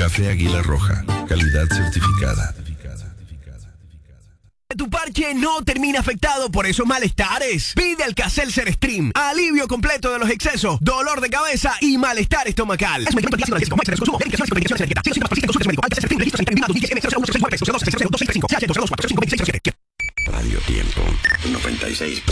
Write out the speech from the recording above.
Café Águila Roja, calidad certificada. Tu parche no termina afectado por esos malestares. Pide Alka-Seltzer Stream. Alivio completo de los excesos, dolor de cabeza y malestar estomacal. Es un medicamento antialérgico. Más consumo. Medicaciones con indicaciones de etiqueta. Si los síntomas persisten, consulte a su médico. Alka-Seltzer Stream. Registro sanitario. 01635. Radio Tiempo 96.